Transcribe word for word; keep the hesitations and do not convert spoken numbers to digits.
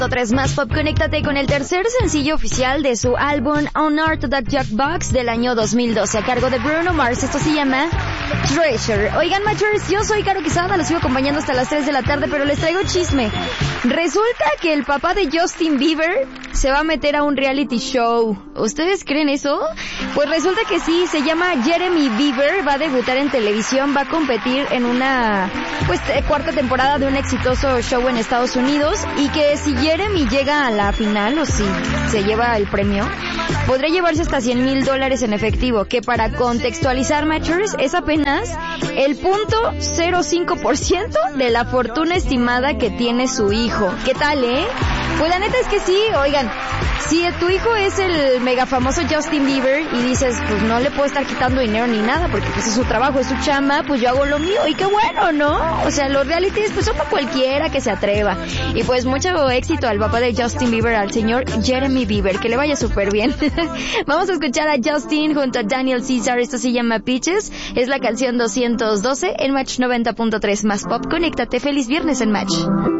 Tres más pop, conéctate con el tercer sencillo oficial de su álbum Unorthodox Jukebox del año dos mil doce a cargo de Bruno Mars. Esto se llama Treasure. Oigan, machers, yo soy Caro Quezada, los sigo acompañando hasta las tres de la tarde, pero les traigo chisme. Resulta que el papá de Justin Bieber se va a meter a un reality show. ¿Ustedes creen eso? Pues resulta que sí, se llama Jeremy Bieber, va a debutar en televisión, va a competir en una pues cuarta temporada de un exitoso show en Estados Unidos, y que si Jeremy llega a la final o si se lleva el premio, podría llevarse hasta cien mil dólares en efectivo, que para contextualizar, matchers, es apenas el punto cero cinco por ciento de la fortuna estimada que tiene su hijo. ¿Qué tal, eh? Pues la neta es que sí, oigan, si tu hijo es el mega famoso Justin Bieber y dices, pues no le puedo estar quitando dinero ni nada, porque pues es su trabajo, es su chamba, pues yo hago lo mío, y qué bueno, ¿no? O sea, los realities pues son para cualquiera que se atreva. Y pues mucho éxito al papá de Justin Bieber, al señor Jeremy Bieber, que le vaya súper bien. Vamos a escuchar a Justin junto a Daniel Caesar, esto se llama Peaches, es la canción doscientos doce en Match noventa punto tres más pop. Conéctate, feliz viernes en Match.